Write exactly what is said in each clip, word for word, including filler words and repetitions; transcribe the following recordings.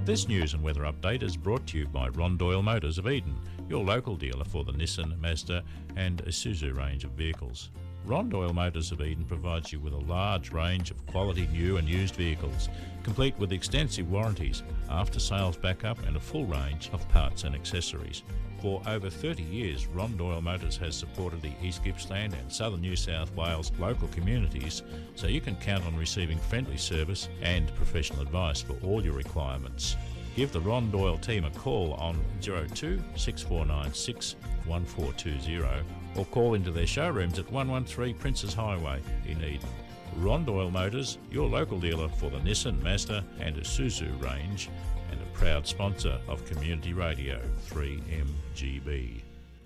This news and weather update is brought to you by Ron Doyle Motors of Eden, your local dealer for the Nissan, Mazda and Isuzu range of vehicles. Ron Doyle Motors of Eden provides you with a large range of quality new and used vehicles, complete with extensive warranties, after-sales backup and a full range of parts and accessories. For over thirty years, Ron Doyle Motors has supported the East Gippsland and Southern New South Wales local communities, so you can count on receiving friendly service and professional advice for all your requirements. Give the Ron Doyle team a call on zero two six four nine six one four two zero or call into their showrooms at one one three Princes Highway in Eden. Ron Doyle Motors, your local dealer for the Nissan, Mazda and Isuzu range, and a proud sponsor of Community Radio three M G B.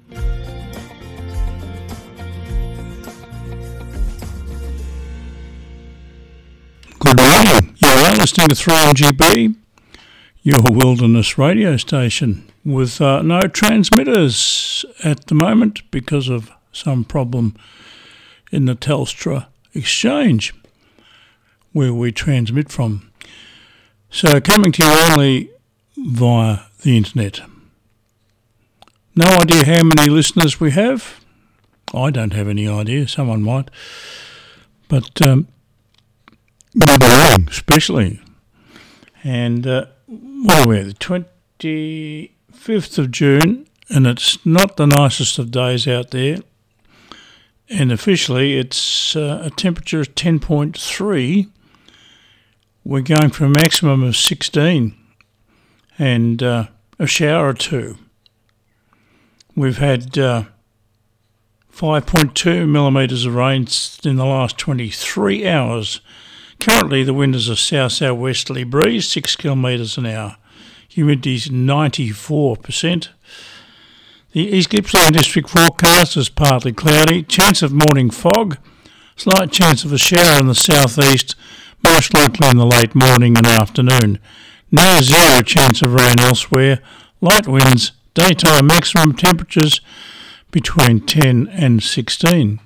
Good morning. You are listening to three M G B, your wilderness radio station, with uh, no transmitters at the moment because of some problem in the Telstra exchange where we transmit from. So coming to you only via the internet. No idea how many listeners we have. I don't have any idea. Someone might. But um, good morning, especially. And uh, what are we, the twenty-fifth of June, and it's not the nicest of days out there. And officially it's uh, a temperature of ten point three. We're going for a maximum of sixteen and uh, a shower or two. We've had uh, five point two millimetres of rain in the last twenty-three hours. Currently the wind is a south-southwesterly breeze, six kilometres an hour. Humidity is ninety-four percent. The East Gippsland District forecast is partly cloudy, chance of morning fog, slight chance of a shower in the southeast, most likely in the late morning and afternoon. Near zero chance of rain elsewhere, light winds, daytime maximum temperatures between ten and sixteen.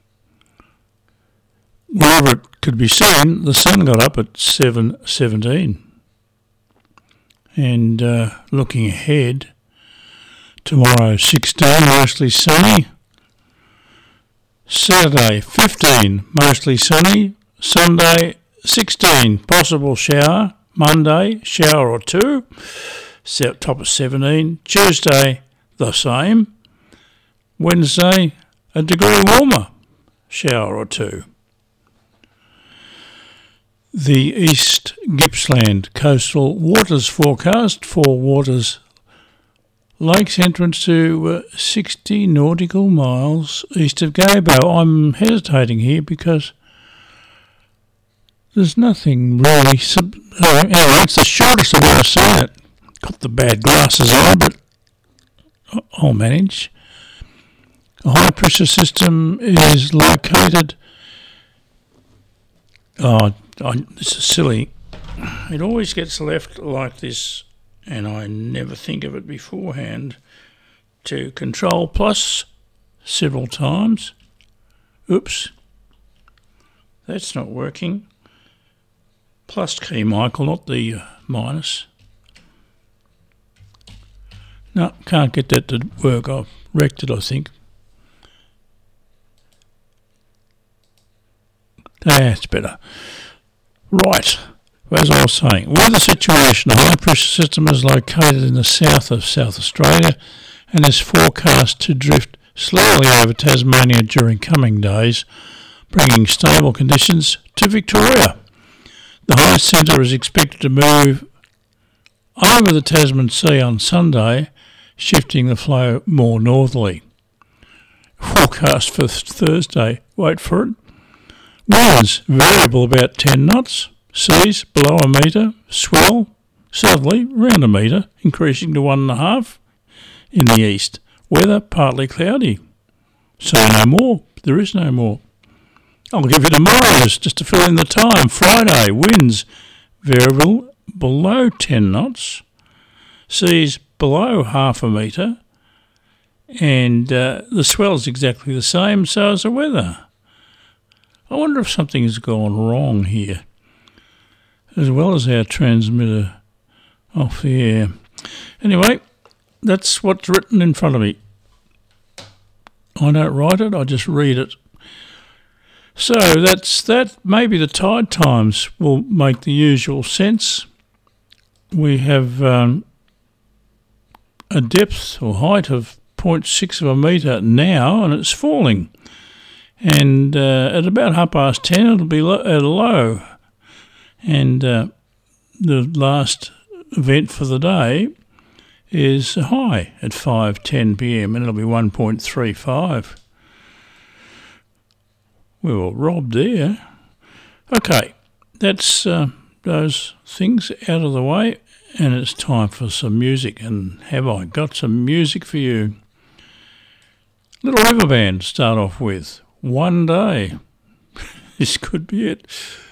Wherever it could be seen, the sun got up at seven seventeen. And uh, looking ahead, tomorrow sixteen, mostly sunny. Saturday fifteen, mostly sunny. Sunday sixteen, possible shower. Monday, shower or two. Top of seventeen. Tuesday, the same. Wednesday, a degree warmer. Shower or two. The East Gippsland Coastal Waters forecast for waters lakes entrance to uh, sixty nautical miles east of Gaybo. I'm hesitating here because there's nothing really. Sub- uh, anyway, it's the shortest I've ever seen it. Got the bad glasses on, but I'll manage. A high pressure system is located. Oh, I, this is silly. It always gets left like this, and I never think of it beforehand, to control plus several times. Oops. That's not working. Plus key, Michael, not the uh, minus. No, can't get that to work. I've wrecked it, I think. That's better. Right. As I was saying, weather situation, a high pressure system is located in the south of South Australia and is forecast to drift slowly over Tasmania during coming days, bringing stable conditions to Victoria. The high centre is expected to move over the Tasman Sea on Sunday, shifting the flow more northerly. Forecast for Thursday, wait for it. Winds variable about ten knots. Seas below a metre, swell southerly round a metre, increasing to one and a half in the east. Weather partly cloudy. Say no more. There is no more. I'll give you tomorrow's just to fill in the time. Friday, winds variable below ten knots. Seas below half a metre. And uh, the swell's exactly the same, so is the weather. I wonder if something has gone wrong here. As well as our transmitter, off the air. Anyway, that's what's written in front of me. I don't write it, I just read it. So that's that. Maybe the tide times will make the usual sense. We have um, a depth or height of zero point six of a metre now, and it's falling. And uh, at about half past ten, it'll be lo- at a low. And uh, the last event for the day is a high at five ten p.m. and it'll be one point three five. We were robbed there. Okay, that's uh, those things out of the way, and it's time for some music. And have I got some music for you? Little River Band, start off with One Day. This could be it.